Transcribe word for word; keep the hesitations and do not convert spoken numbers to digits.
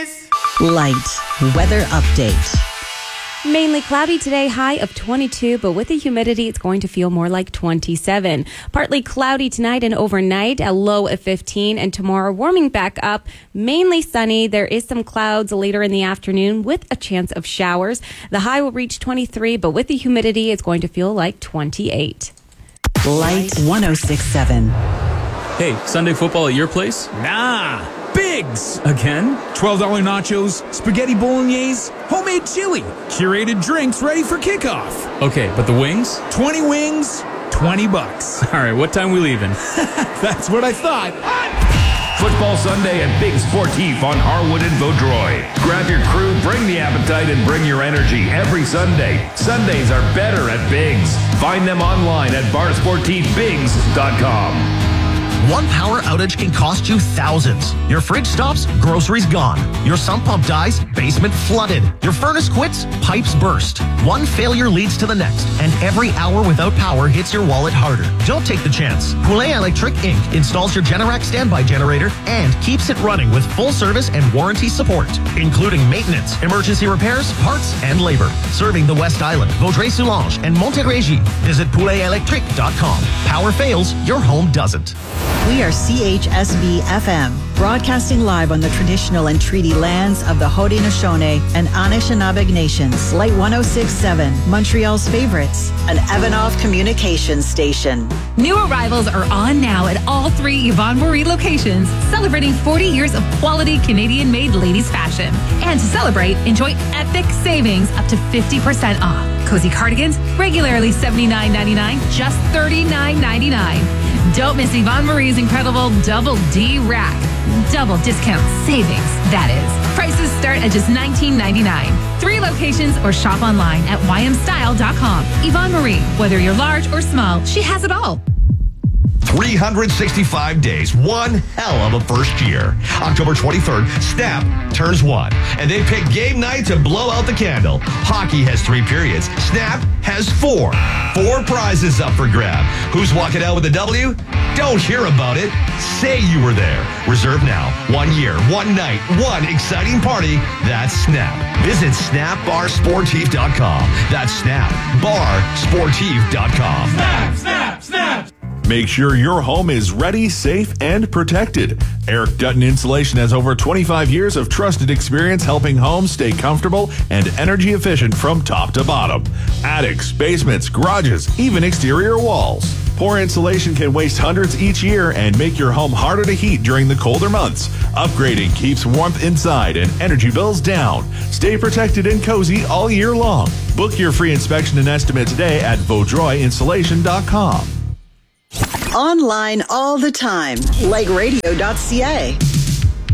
is Light weather update. Mainly cloudy today, high of twenty-two, but with the humidity, it's going to feel more like twenty-seven. Partly cloudy tonight and overnight, a low of fifteen, and tomorrow warming back up, mainly sunny. There is some clouds later in the afternoon with a chance of showers. The high will reach twenty-three, but with the humidity, it's going to feel like twenty-eight. Light one oh six point seven. Hey, Sunday football at your place? Nah, Biggs. Again? twelve dollar nachos, spaghetti bolognese, homemade chili, curated drinks ready for kickoff. Okay, but the wings? twenty wings, twenty bucks. All right, what time we leaving? That's what I thought. Football Sunday at Big Sportif on Harwood and Vaudreuil. Grab your crew, bring the appetite, and bring your energy every Sunday. Sundays are better at Biggs. Find them online at bar sportif bigs dot com. One power outage can cost you thousands. Your fridge stops, groceries gone. Your sump pump dies, basement flooded. Your furnace quits, pipes burst. One failure leads to the next, and every hour without power hits your wallet harder. Don't take the chance. Poulet Electric Incorporated installs your Generac standby generator and keeps it running with full service and warranty support, including maintenance, emergency repairs, parts, and labor. Serving the West Island, Vaudreuil-Soulanges, and Montérégie. Visit poulet electric dot com. Power fails, your home doesn't. We are C H S V F M, broadcasting live on the traditional and treaty lands of the Haudenosaunee and Anishinaabe nations. Light one oh six point seven, Montreal's favorites, an Evanov communications station. New arrivals are on now at all three Yvonne Marie locations, celebrating forty years of quality Canadian-made ladies fashion. And to celebrate, enjoy epic savings up to fifty percent off. Cozy cardigans, regularly seventy-nine ninety-nine, just thirty-nine ninety-nine. Don't miss Yvonne Marie's incredible Double D Rack. Double discount savings, that is. Prices start at just nineteen ninety-nine. Three locations or shop online at y m style dot com. Yvonne Marie, whether you're large or small, she has it all. three hundred sixty-five days, one hell of a first year. October twenty-third, Snap turns one, and they pick game night to blow out the candle. Hockey has three periods. Snap has four. Four prizes up for grab. Who's walking out with a W? Don't hear about it. Say you were there. Reserve now. One year, one night, one exciting party. That's Snap. Visit snap bar sportif dot com. That's snap bar sportif dot com. Snap, snap, snap. Make sure your home is ready, safe, and protected. Eric Dutton Insulation has over twenty-five years of trusted experience helping homes stay comfortable and energy efficient from top to bottom. Attics, basements, garages, even exterior walls. Poor insulation can waste hundreds each year and make your home harder to heat during the colder months. Upgrading keeps warmth inside and energy bills down. Stay protected and cozy all year long. Book your free inspection and estimate today at vaudreuil insulation dot com. Online all the time, like radio dot c a.